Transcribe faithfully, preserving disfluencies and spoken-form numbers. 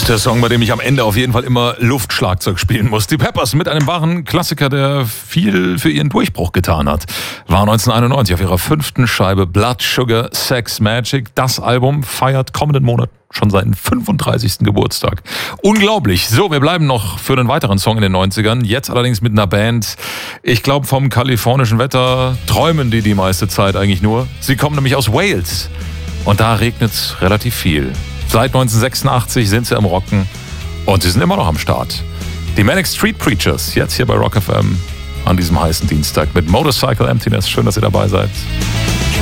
Der Song, bei dem ich am Ende auf jeden Fall immer Luftschlagzeug spielen muss. Die Peppers mit einem wahren Klassiker, der viel für ihren Durchbruch getan hat, war neunzehnhunderteinundneunzig auf ihrer fünften Scheibe Blood Sugar Sex Magik. Das Album feiert kommenden Monat schon seinen fünfunddreißigsten Geburtstag. Unglaublich. So, wir bleiben noch für einen weiteren Song in den neunzigern. Jetzt allerdings mit einer Band. Ich glaube, vom kalifornischen Wetter träumen die die meiste Zeit eigentlich nur. Sie kommen nämlich aus Wales. Und da regnet es relativ viel. Seit neunzehnhundertsechsundachtzig sind sie am Rocken und sie sind immer noch am Start. Die Manic Street Preachers, jetzt hier bei Rock F M an diesem heißen Dienstag mit Motorcycle Emptiness. Schön, dass ihr dabei seid.